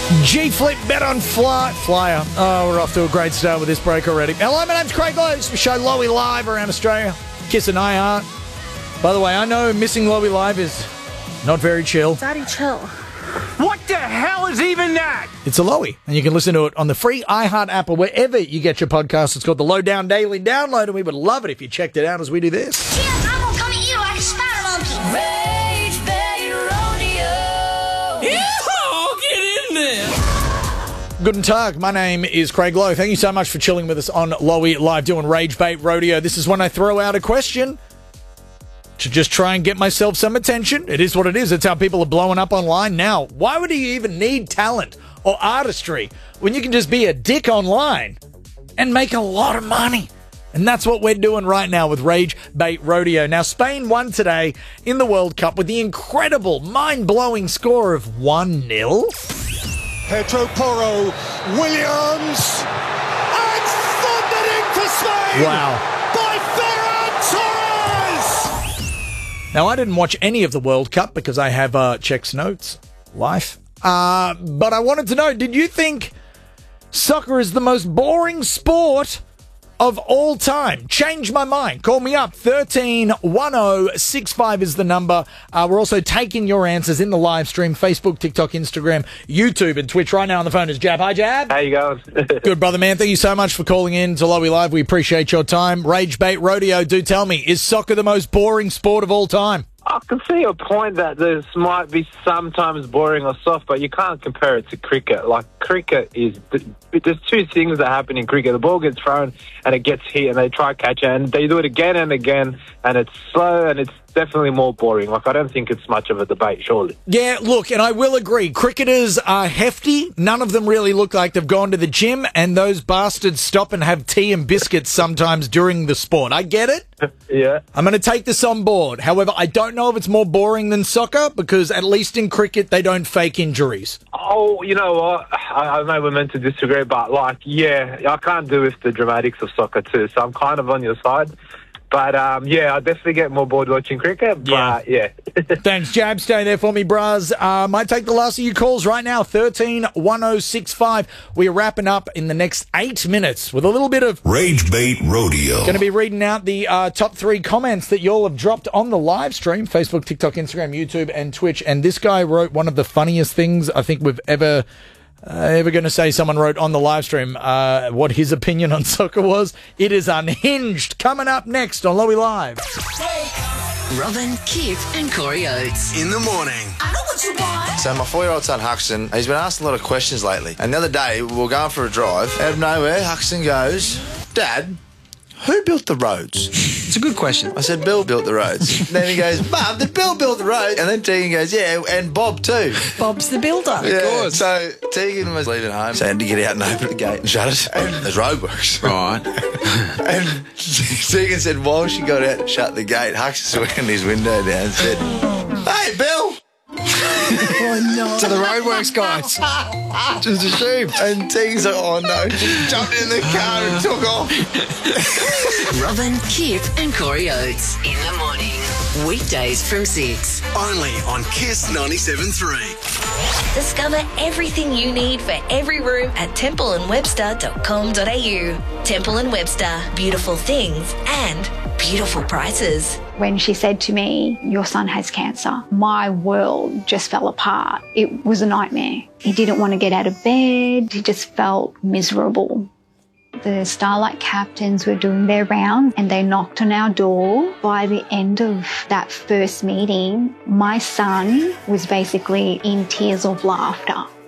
G-Flip bet on Flyer. Oh, we're off to a great start with this break already. Hello, my name's Craig Lowe. We show Lowy live around Australia. Kiss and iHeart. By the way, I know missing Lowy live is not very chill. Daddy, chill. What the hell is even that? It's a Lowy, and you can listen to it on the free iHeart app or wherever you get your podcasts. It's called the Lowdown Daily Download, and we would love it if you checked it out as we do this. Yeah, I'm gonna come at you like a spider monkey. Rage Bait Rodeo. Yeah, get in there. Guten Tag, my name is Craig Lowe. Thank you so much for chilling with us on Lowy Live doing Rage Bait Rodeo. This is when I throw out a question to just try and get myself some attention. It is what it is. It's how people are blowing up online now. Why would you even need talent or artistry when you can just be a dick online and make a lot of money? And that's what we're doing right now with Rage Bait Rodeo. Now, Spain won today in the World Cup with the incredible, mind-blowing score of 1-0. Pedro Porro, Williams, and thundering for Spain! Wow. By Ferran Torres! Now, I didn't watch any of the World Cup because I have Check's Notes life. But I wanted to know, did you think soccer is the most boring sport of all time? Change my mind. Call me up. 131065 is the number. We're also taking your answers in the live stream. Facebook, TikTok, Instagram, YouTube, and Twitch. Right now on the phone is Jab. Hi, Jab. How you going? Good, brother, man. Thank you so much for calling in to Lowy Live. We appreciate your time. Rage Bait Rodeo, do tell me, is soccer the most boring sport of all time? I can see a point that this might be sometimes boring or soft, but you can't compare it to cricket. Like, cricket is... There's two things that happen in cricket. The ball gets thrown and it gets hit and they try to catch it and they do it again and again and it's slow and it's definitely more boring. Like, I don't think it's much of a debate, surely. Yeah, look, and I will agree. Cricketers are hefty. None of them really look like they've gone to the gym, and those bastards stop and have tea and biscuits sometimes during the sport. I get it. Yeah. I'm going to take this on board. However, I don't know if it's more boring than soccer because at least in cricket, they don't fake injuries. Oh, you know what? I know we're meant to disagree, but, like, yeah, I can't do with the dramatics of soccer too, so I'm kind of on your side. But, yeah, I definitely get more bored watching cricket, but, yeah. Thanks, Jab. Stay there for me, bros. Might take the last of your calls right now, 131065. We are wrapping up in the next 8 minutes with a little bit of Rage Bait Rodeo. Going to be reading out the top 3 comments that y'all have dropped on the live stream, Facebook, TikTok, Instagram, YouTube, and Twitch. And this guy wrote one of the funniest things I think we've ever going to say. Someone wrote on the live stream what his opinion on soccer was. It is unhinged. Coming up next on Lowy Live. Robin, Kip, and Corey Oates. In the morning. I know what you want. So my 4-year-old son, Huxton, he's been asked a lot of questions lately. And the other day, we were going for a drive. Out of nowhere, Huxton goes, "Dad, who built the roads?" It's a good question. I said, "Bill built the roads." Then he goes, "Mum, did Bill build the roads?" And then Tegan goes, "Yeah, and Bob too." Bob's the builder. Yeah. Of course. So Tegan was leaving home, so I had to get out and open the gate and shut it. And there's roadworks. Right. And Tegan said, while she got out and shut the gate, Huxton went his window down and said, "Hey, Bill." Oh, no. To the roadworks guys. Just assumed. And Tegan's like, "Oh no." She jumped in the car and took off. Robin, Kip, and Corey Oates. In the morning. Weekdays from 6. Only on Kiss 97.3. Discover everything you need for every room at templeandwebster.com.au. Temple and Webster. Beautiful things and beautiful prices. When she said to me, "Your son has cancer," my world just fell apart. It was a nightmare. He didn't want to get out of bed. He just felt miserable. The Starlight captains were doing their rounds and they knocked on our door. By the end of that first meeting, my son was basically in tears of laughter.